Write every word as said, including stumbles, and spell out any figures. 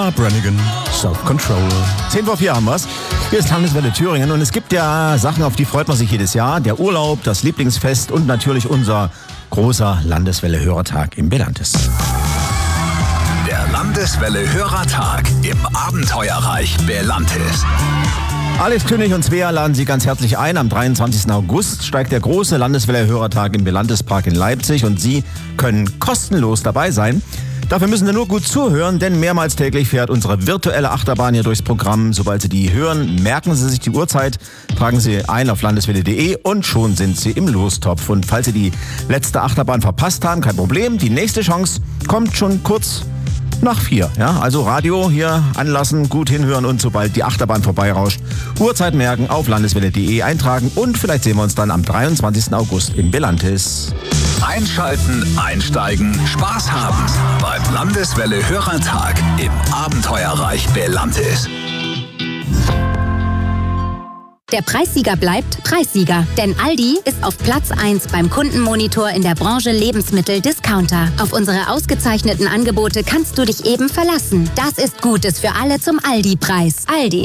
Laura Branigan, Self-Control. zehn vor vier haben wir's. Hier ist Landeswelle Thüringen und es gibt ja Sachen, auf die freut man sich jedes Jahr. Der Urlaub, das Lieblingsfest und natürlich unser großer Landeswelle-Hörertag im Belantes. Der Landeswelle-Hörertag im Abenteuerreich Belantes. Alex König und Svea laden Sie ganz herzlich ein. Am dreiundzwanzigsten August steigt der große Landeswelle-Hörertag im Belantes-Park in Leipzig und Sie können kostenlos dabei sein. Dafür müssen Sie nur gut zuhören, denn mehrmals täglich fährt unsere virtuelle Achterbahn hier durchs Programm. Sobald Sie die hören, merken Sie sich die Uhrzeit, tragen Sie ein auf landeswelle punkt de und schon sind Sie im Lostopf. Und falls Sie die letzte Achterbahn verpasst haben, kein Problem, die nächste Chance kommt schon kurz nach vier. Ja, also Radio hier anlassen, gut hinhören und sobald die Achterbahn vorbeirauscht, Uhrzeit merken, auf landeswelle punkt de eintragen und vielleicht sehen wir uns dann am dreiundzwanzigsten August im Belantes. Einschalten, einsteigen, Spaß haben beim Landeswelle-Hörertag im Abenteuerreich Belantes. Der Preissieger bleibt Preissieger, denn Aldi ist auf Platz eins beim Kundenmonitor in der Branche Lebensmittel-Discounter. Auf unsere ausgezeichneten Angebote kannst du dich eben verlassen. Das ist Gutes für alle zum Aldi-Preis. Aldi.